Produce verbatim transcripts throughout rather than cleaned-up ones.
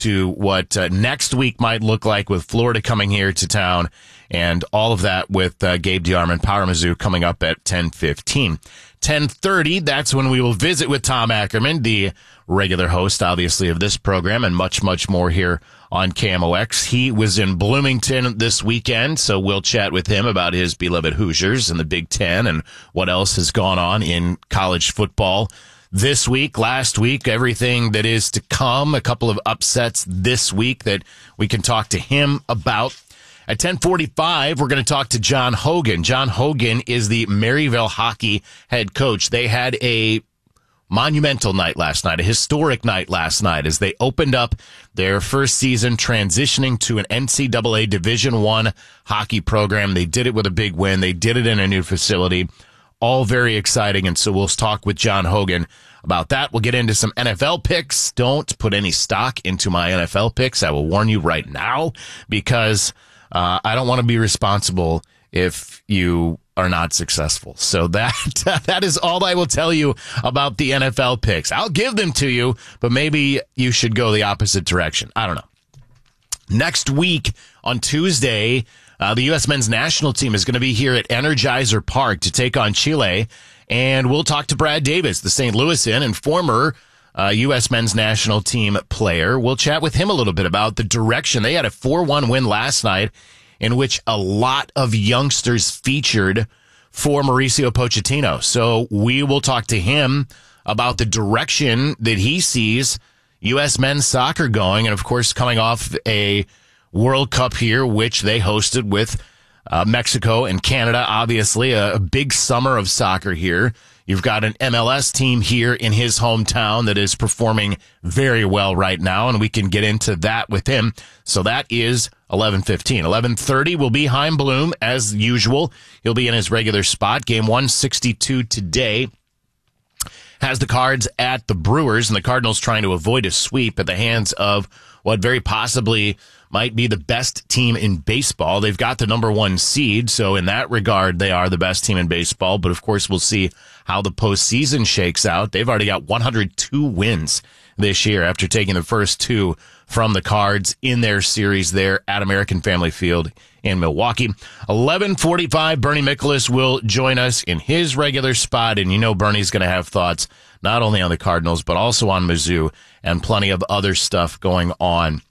to what uh, next week might look like with Florida coming here to town, and all of that with uh, Gabe DeArmond, Power Mizzou, coming up at ten fifteen. ten thirty, that's when we will visit with Tom Ackerman, the regular host, obviously, of this program, and much, much more here on K M O X. He was in Bloomington this weekend, so we'll chat with him about his beloved Hoosiers and the Big Ten and what else has gone on in college football this week, last week, everything that is to come, a couple of upsets this week that we can talk to him about. At ten forty-five, we're going to talk to John Hogan. John Hogan is the Maryville hockey head coach. They had a monumental night last night, a historic night last night, as they opened up their first season transitioning to an N C double A Division I hockey program. They did it with a big win. They did it in a new facility. All very exciting, and so we'll talk with John Hogan about that. We'll get into some N F L picks. Don't put any stock into my N F L picks. I will warn you right now, because uh, I don't want to be responsible if you are not successful. So that that is all I will tell you about the N F L picks. I'll give them to you, but maybe you should go the opposite direction. I don't know. Next week on Tuesday, Uh, the U S men's national team is going to be here at Energizer Park to take on Chile, and we'll talk to Brad Davis, the Saint Louisan and former uh, U S men's national team player. We'll chat with him a little bit about the direction. They had a four one win last night in which a lot of youngsters featured for Mauricio Pochettino. So we will talk to him about the direction that he sees U S men's soccer going, and of course coming off a World Cup here, which they hosted with uh, Mexico and Canada. Obviously, a, a big summer of soccer here. You've got an M L S team here in his hometown that is performing very well right now, and we can get into that with him. So that is eleven fifteen. eleven thirty will be Chaim Bloom, as usual. He'll be in his regular spot. Game one sixty-two today has the Cards at the Brewers, and the Cardinals trying to avoid a sweep at the hands of what very possibly might be the best team in baseball. They've got the number one seed, so in that regard, they are the best team in baseball. But of course, we'll see how the postseason shakes out. They've already got one hundred two wins this year after taking the first two from the Cards in their series there at American Family Field in Milwaukee. eleven forty-five, Bernie Miklasz will join us in his regular spot, and you know Bernie's going to have thoughts not only on the Cardinals, but also on Mizzou and plenty of other stuff going on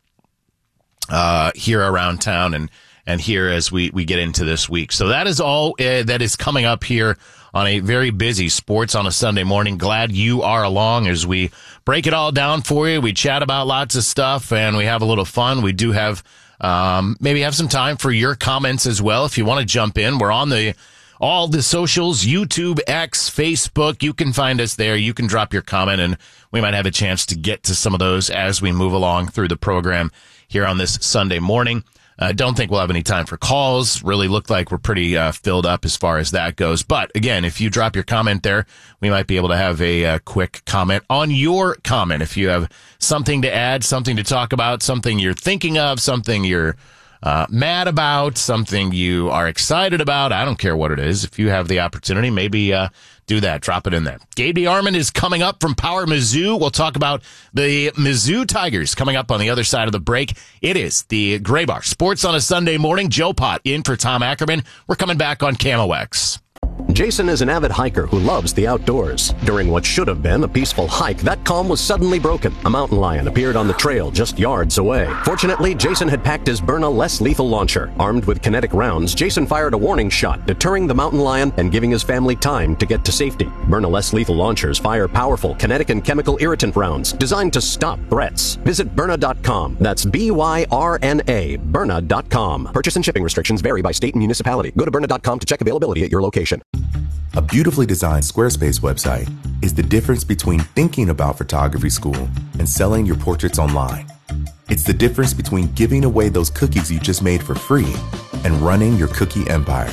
uh here around town and and here as we we get into this week. So that is all uh, that is coming up here on a very busy Sports on a Sunday morning. Glad you are along as we break it all down for you. We chat about lots of stuff and we have a little fun. We do have um maybe have some time for your comments as well if you want to jump in. We're on the all the socials, YouTube, X, Facebook. You can find us there. You can drop your comment, and we might have a chance to get to some of those as we move along through the program here on this Sunday morning. I uh, don't think we'll have any time for calls. Really look like we're pretty uh, filled up as far as that goes. But again, if you drop your comment there, we might be able to have a uh, quick comment on your comment. If you have something to add, something to talk about, something you're thinking of, something you're uh, mad about, something you are excited about, I don't care what it is. If you have the opportunity, maybe uh, do that. Drop it in there. Gabe DeArmond is coming up from Power Mizzou. We'll talk about the Mizzou Tigers coming up on the other side of the break. It is the Gray Bar Sports on a Sunday morning. Joe Pott in for Tom Ackerman. We're coming back on K M O X. Jason is an avid hiker who loves the outdoors. During what should have been a peaceful hike, that calm was suddenly broken. A mountain lion appeared on the trail just yards away. Fortunately, Jason had packed his Byrna less lethal launcher. Armed with kinetic rounds, Jason fired a warning shot, deterring the mountain lion and giving his family time to get to safety. Byrna less lethal launchers fire powerful kinetic and chemical irritant rounds designed to stop threats. Visit Byrna dot com. That's B Y R N A, Byrna dot com. Purchase and shipping restrictions vary by state and municipality. Go to Byrna dot com to check availability at your location. A beautifully designed Squarespace website is the difference between thinking about photography school and selling your portraits online. It's the difference between giving away those cookies you just made for free and running your cookie empire.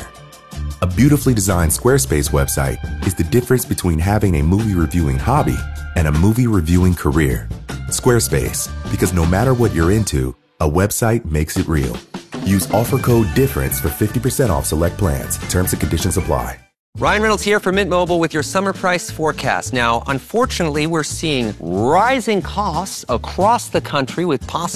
A beautifully designed Squarespace website is the difference between having a movie reviewing hobby and a movie reviewing career. Squarespace, because no matter what you're into, a website makes it real. Use offer code DIFFERENCE for fifty percent off select plans. Terms and conditions apply. Ryan Reynolds here for Mint Mobile with your summer price forecast. Now, unfortunately, we're seeing rising costs across the country with possible